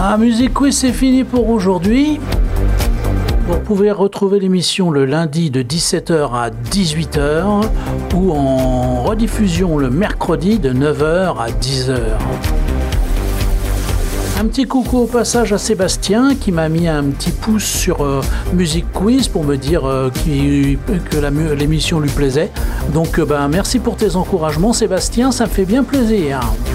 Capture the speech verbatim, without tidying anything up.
Ah, Musique Quiz, c'est fini pour aujourd'hui. Vous pouvez retrouver l'émission le lundi de dix-sept heures à dix-huit heures ou en rediffusion le mercredi de neuf heures à dix heures. Un petit coucou au passage à Sébastien qui m'a mis un petit pouce sur euh, Musique Quiz pour me dire euh, qui, que la, l'émission lui plaisait. Donc euh, ben, merci pour tes encouragements Sébastien, ça me fait bien plaisir.